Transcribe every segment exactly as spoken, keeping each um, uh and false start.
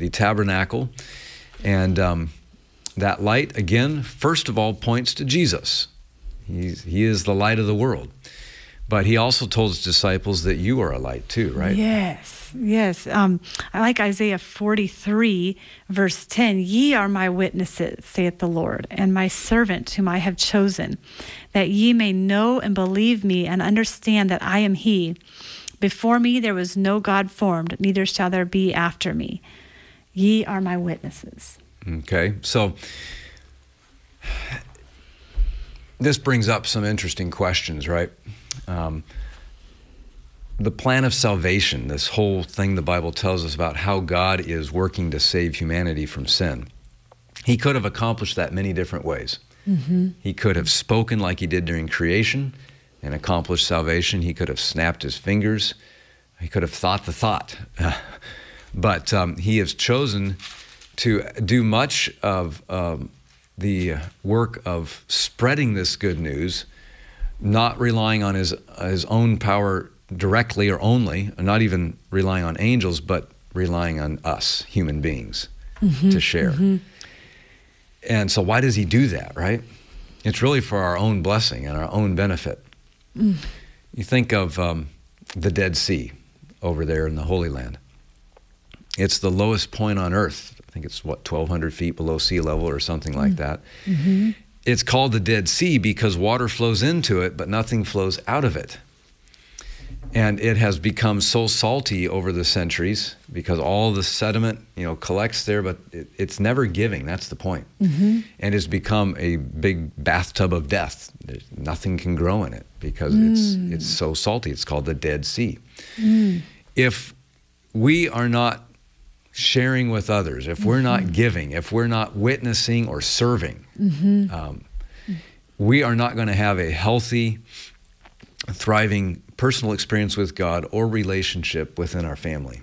the tabernacle. And um, that light, again, first of all, points to Jesus. He's, he is the light of the world. But he also told his disciples that you are a light too, right? Yes, yes. Um, I like Isaiah forty-three, verse ten. Ye are my witnesses, saith the Lord, and my servant whom I have chosen, that ye may know and believe me and understand that I am he. Before me there was no God formed, neither shall there be after me. Ye are my witnesses. Okay, so this brings up some interesting questions, right? Um, the plan of salvation, this whole thing the Bible tells us about how God is working to save humanity from sin. He could have accomplished that many different ways. Mm-hmm. He could have spoken like he did during creation and accomplished salvation. He could have snapped his fingers. He could have thought the thought. But um, he has chosen to do much of um, the work of spreading this good news, not relying on his his own power directly or only, not even relying on angels, but relying on us, human beings, mm-hmm, to share. Mm-hmm. And so why does he do that, right? It's really for our own blessing and our own benefit. Mm. You think of um, the Dead Sea over there in the Holy Land. It's the lowest point on earth. I think it's, what, twelve hundred feet below sea level or something like that. Mm-hmm. It's called the Dead Sea because water flows into it, but nothing flows out of it. And it has become so salty over the centuries because all the sediment, you know, collects there, but it, it's never giving. That's the point. Mm-hmm. And it's become a big bathtub of death. There's, nothing can grow in it because mm. it's it's so salty. It's called the Dead Sea. Mm. If we are not sharing with others, if we're mm-hmm. not giving, if we're not witnessing or serving, mm-hmm. um, we are not going to have a healthy, thriving personal experience with God or relationship within our family.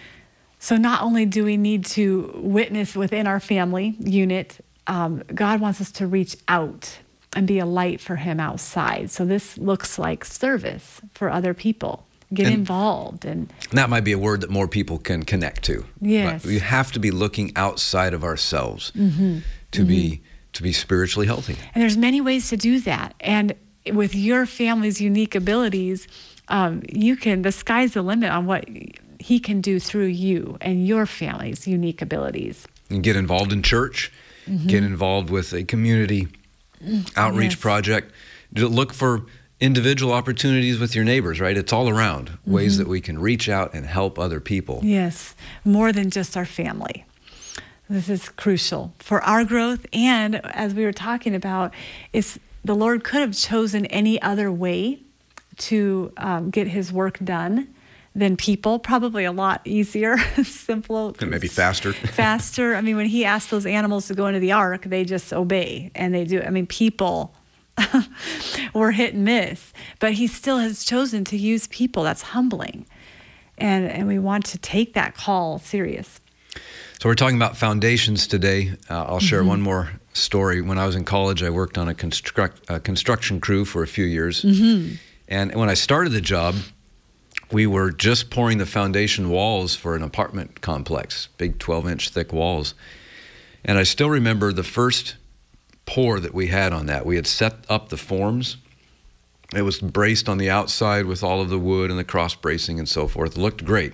So not only do we need to witness within our family unit, um, God wants us to reach out and be a light for him outside. So this looks like service for other people. Get and involved. And that might be a word that more people can connect to. Yes. But we have to be looking outside of ourselves mm-hmm. to mm-hmm. be to be spiritually healthy. And there's many ways to do that. And with your family's unique abilities, um, you can, the sky's the limit on what he can do through you and your family's unique abilities. And get involved in church, mm-hmm. get involved with a community outreach yes. project. Look for individual opportunities with your neighbors, right? It's all around mm-hmm. ways that we can reach out and help other people. Yes, more than just our family. This is crucial for our growth. And as we were talking about, it's, the Lord could have chosen any other way to um, get his work done than people, probably a lot easier, simple. And maybe faster. Faster. I mean, when he asked those animals to go into the ark, they just obey and they do. I mean, people were hit and miss, but he still has chosen to use people. That's humbling. And, and we want to take that call serious. So we're talking about foundations today. Uh, I'll share mm-hmm. one more story. When I was in college, I worked on a construct, a construction crew for a few years. Mm-hmm. And when I started the job, we were just pouring the foundation walls for an apartment complex, big twelve-inch thick walls. And I still remember the first pour that we had on that. We had set up the forms. It was braced on the outside with all of the wood and the cross bracing and so forth. It looked great.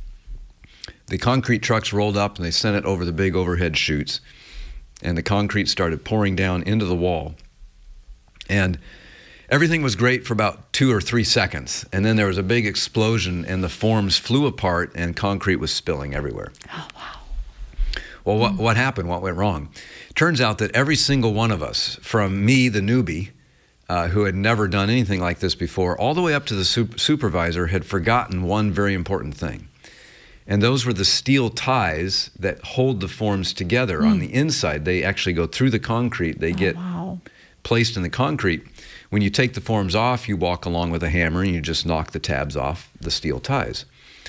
The concrete trucks rolled up and they sent it over the big overhead chutes. And the concrete started pouring down into the wall. And everything was great for about two or three seconds. And then there was a big explosion and the forms flew apart and concrete was spilling everywhere. Oh, wow. Well, what, what happened? What went wrong? Turns out that every single one of us, from me, the newbie, uh, who had never done anything like this before, all the way up to the sup- supervisor, had forgotten one very important thing. And those were the steel ties that hold the forms together mm. on the inside. They actually go through the concrete. They oh, get wow. placed in the concrete. When you take the forms off, you walk along with a hammer and you just knock the tabs off the steel ties.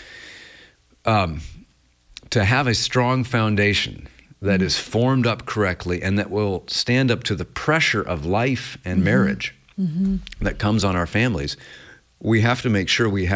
Um, to have a strong foundation that mm. is formed up correctly and that will stand up to the pressure of life and mm-hmm. marriage mm-hmm. that comes on our families, we have to make sure we have